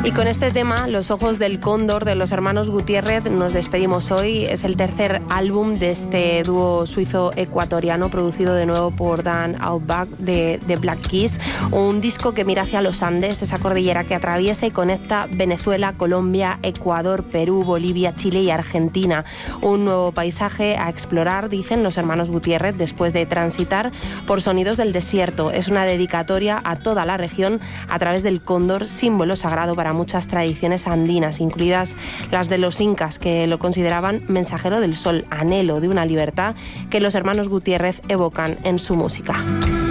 Y con este tema, Los ojos del cóndor, de los hermanos Gutiérrez, nos despedimos hoy. Es el tercer álbum de este dúo suizo-ecuatoriano, producido de nuevo por Dan Auerbach de Black Keys. Un disco que mira hacia los Andes, esa cordillera que atraviesa y conecta Venezuela, Colombia, Ecuador, Perú, Bolivia, Chile y Argentina. Un nuevo paisaje a explorar, dicen los hermanos Gutiérrez, después de transitar por sonidos del desierto. Es una dedicatoria a toda la región a través del cóndor, símbolo sagrado para muchas tradiciones andinas, incluidas las de los incas, que lo consideraban mensajero del sol, anhelo de una libertad que los hermanos Gutiérrez evocan en su música.